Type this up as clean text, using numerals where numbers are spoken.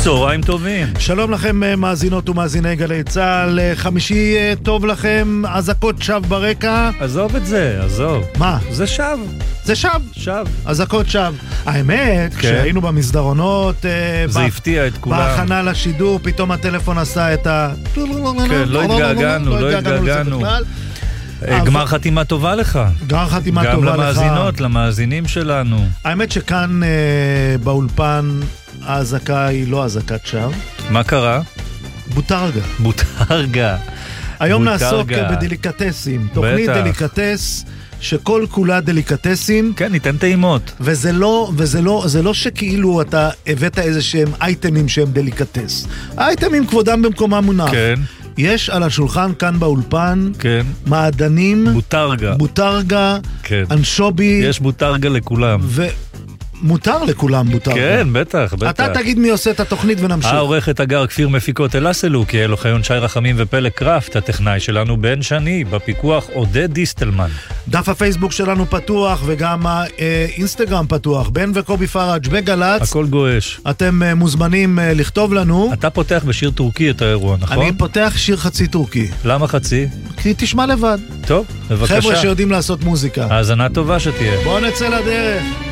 צהריים טובים. שלום לכם מאזינות ומאזיני גלי צהל, חמישי טוב לכם, אזעקות שווא ברקע. עזוב את זה, עזוב. מה? זה שווא. זה שווא. שווא. אזעקות שווא. האמת, כן. כשהיינו במסדרונות, זה הפתיע את כולם. בהכנה לשידור, פתאום הטלפון עשה את ה... כן, לא התגעגענו. גמר חתימה טובה לך. גמר חתימה גם טובה לך. גם למאזינות, למאזינים שלנו. האמת שכאן באולפן האזעקה היא לא אזעקת שווא. מה קרה? בוטרגה. בוטרגה. היום נעסוק בדליקטסים. תוכנית דליקטס שכל כולה דליקטסים. כן, ניתן טעימות. וזה לא שכאילו אתה הבאת איזה שהם אייטמים שהם דליקטס. האייטמים כבודם במקומם מונח. כן. יש על השולחן כאן באולפן, כן. מעדנים, בוטרגה, כן. אנשובי. יש בוטרגה לכולם. מותר לכולם בוטרגה. כן, בטח. אתה תגיד מי עושה את התוכנית ונמשיך. העורכת אגר כפיר מפיקות אלסלו, כי אלו חיון שי רחמים ופלג קראפט, הטכנאי שלנו בן שני, בפיקוח עודד דיסטלמן. דף הפייסבוק שלנו פתוח וגם האינסטגרם פתוח, בן וקובי פראג' בגלץ. הכל גואש. אתם מוזמנים לכתוב לנו. אתה פותח בשיר טורקי את האירוע, נכון? אני פותח שיר חצי טורקי. למה חצי? כי תשמע לבד. טוב, בבקשה. חבר'ה שיודעים לעשות מוזיקה. האזנה טובה שתהיה. בואו נצא לדרך.